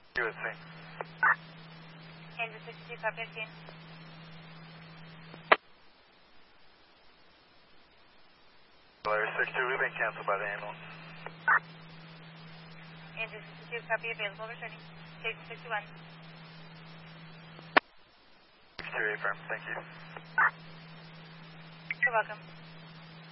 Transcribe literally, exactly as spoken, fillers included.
You would see. Kansas sixty-two, copy fifteen. Polaris sixty-two, we've been canceled by the ambulance. Kansas sixty-two, copy available, returning. Station sixty-one. sixty-two, affirm, thank you. You're welcome.